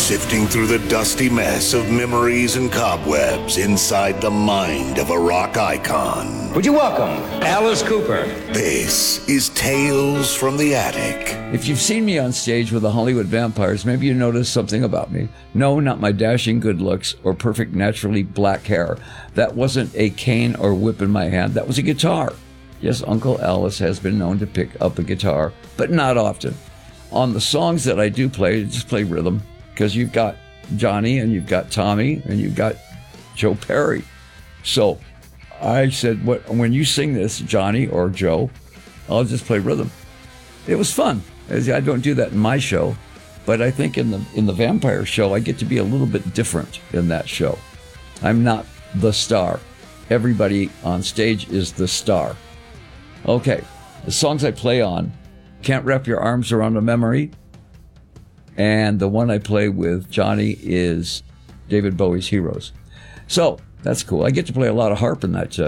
Sifting through the dusty mess of memories and cobwebs inside the mind of a rock icon. Would you welcome Alice Cooper? This is Tales from the Attic. If you've seen me on stage with the Hollywood Vampires, maybe you noticed something about me. No, not my dashing good looks or perfect naturally black hair. That wasn't a cane or whip in my hand. That was a guitar. Yes, Uncle Alice has been known to pick up a guitar, but not often. On the songs that I do play, I just play rhythm, because you've got Johnny and you've got Tommy and you've got Joe Perry. So I said, when you sing this, Johnny or Joe, I'll just play rhythm. It was fun. I don't do that in my show, but I think in the Vampire show, I get to be a little bit different in that show. I'm not the star. Everybody on stage is the star. Okay, the songs I play on, Can't Wrap Your Arms Around a Memory, and the one I play with Johnny is David Bowie's Heroes. So that's cool. I get to play a lot of harp in that